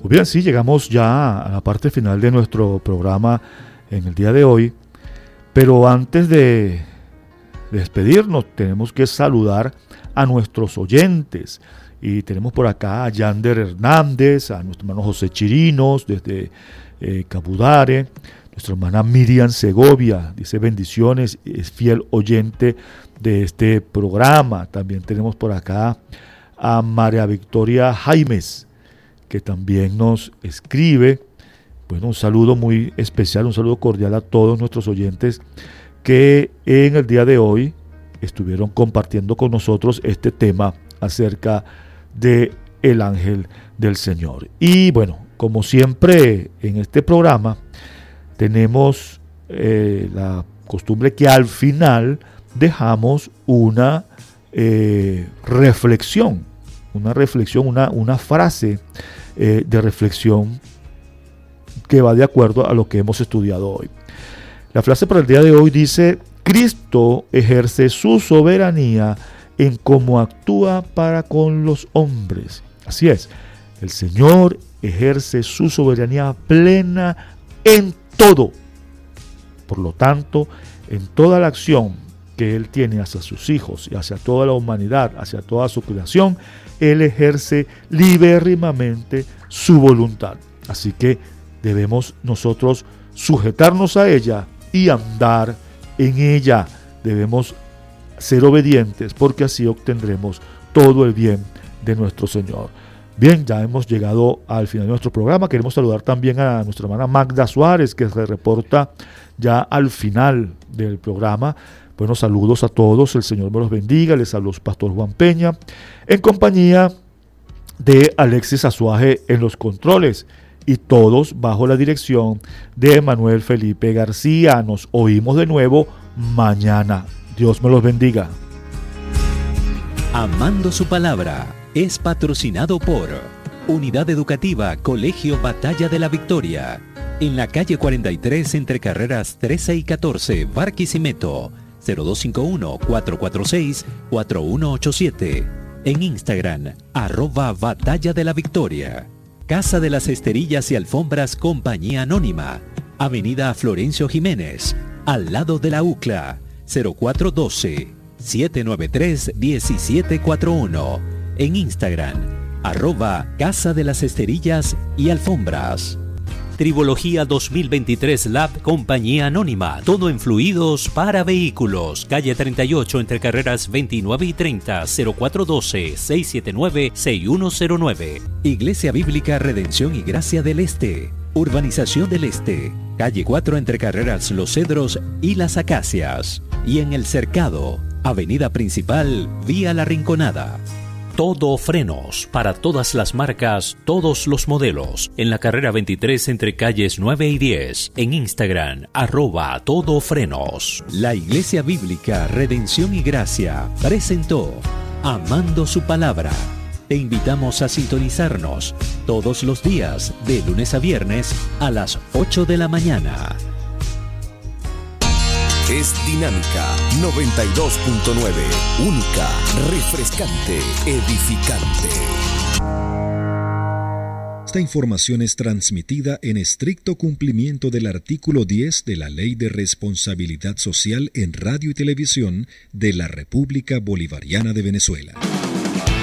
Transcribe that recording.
Pues bien, sí, llegamos ya a la parte final de nuestro programa en el día de hoy, pero antes de despedirnos tenemos que saludar a nuestros oyentes y tenemos por acá a Yander Hernández, a nuestro hermano José Chirinos desde Cabudare, nuestra hermana Miriam Segovia, dice bendiciones, es fiel oyente de este programa. También tenemos por acá a María Victoria Jaimes, que también nos escribe. Bueno, un saludo muy especial, un saludo cordial a todos nuestros oyentes que en el día de hoy estuvieron compartiendo con nosotros este tema acerca de el ángel del Señor. Y bueno, como siempre en este programa tenemos la costumbre que al final dejamos una reflexión, una frase de reflexión que va de acuerdo a lo que hemos estudiado hoy. La frase para el día de hoy dice: Cristo ejerce su soberanía en cómo actúa para con los hombres. Así es, el Señor ejerce su soberanía plena en todo. Por lo tanto, en toda la acción que Él tiene hacia sus hijos y hacia toda la humanidad, hacia toda su creación, Él ejerce libérrimamente su voluntad. Así que debemos nosotros sujetarnos a ella y andar en ella. Debemos ser obedientes porque así obtendremos todo el bien de nuestro Señor. Bien, ya hemos llegado al final de nuestro programa. Queremos saludar también a nuestra hermana Magda Suárez, que se reporta ya al final del programa. Buenos saludos a todos, el Señor me los bendiga. Les saluda el pastor Juan Peña, en compañía de Alexis Azuaje en los controles, y todos bajo la dirección de Manuel Felipe García. Nos oímos de nuevo mañana. Dios me los bendiga. Amando su palabra es patrocinado por Unidad Educativa Colegio Batalla de la Victoria, en la calle 43 entre carreras 13 y 14, Barquisimeto, 0251-446-4187. En Instagram, @Batalla de la Victoria. Casa de las Esterillas y Alfombras Compañía Anónima, Avenida Florencio Jiménez, al lado de la UCLA, 0412-793-1741. En Instagram, @Casa de las Esterillas y Alfombras. Tribología 2023 Lab Compañía Anónima, todo en fluidos para vehículos. Calle 38 entre carreras 29 y 30, 0412-679-6109. Iglesia Bíblica Redención y Gracia del Este, Urbanización del Este, calle 4 entre carreras Los Cedros y Las Acacias. Y en El Cercado, avenida principal, vía La Rinconada. Todo Frenos, para todas las marcas, todos los modelos. En la carrera 23 entre calles 9 y 10. En Instagram, @todofrenos. La Iglesia Bíblica Redención y Gracia presentó Amando su Palabra. Te invitamos a sintonizarnos todos los días, de lunes a viernes, a las 8 de la mañana. Es Dinámica 92.9, única, refrescante, edificante. Esta información es transmitida en estricto cumplimiento del artículo 10 de la Ley de Responsabilidad Social en Radio y Televisión de la República Bolivariana de Venezuela.